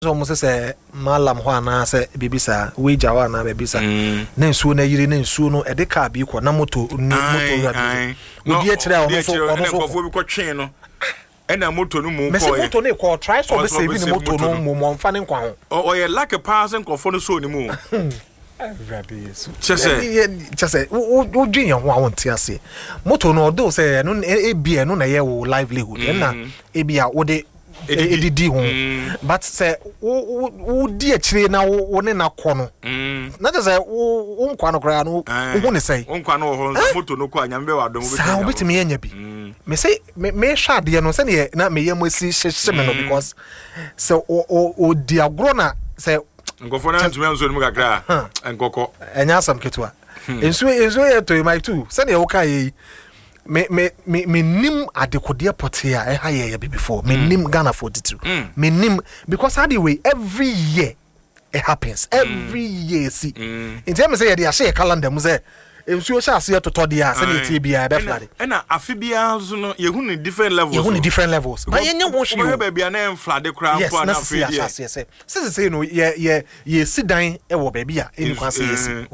so mo se malam ho ana se bibisa we jawa na bibisa na nsuo na yiri na nsuo no e de ka bi ko na moto rabi odi e kire ono so bi ko twen no e na moto no mu ko ye moto ne ko try so be save ni moto no mo mfa ne nkwa ho o ye like a person ko fo no so ni mu rabi yesu chese o dwin ho awon ti ase moto no do se no e bia no na ye wo livelihood na e bia wo de edidi ho but say wo di akire na wo ne na kɔ no na just say wo nkwa no kra no wo ne say wo nkwa no ho moto no kɔ anyambe wa dom sa wo bitimi anya bi me say me hwa de no say na me yam asi hyehye me no because so o di agro na say ngofo na ntumi anso no kakra enkokɔ enya asam ketwa enso ye to my two say na wo ka yi me nim adekode pote a ha ye before me nim Ghana 42 me nim because how the way every year it happens every year see in terms say they share calendar mu say ensuo sha ase to de a say na tie bia be flade na afi bia so no ye hu ni different levels but ye nya wo hwe o ba bia na flade kra mpo na afi dia yes say no ye sidan e wo ba bia eni kwase yes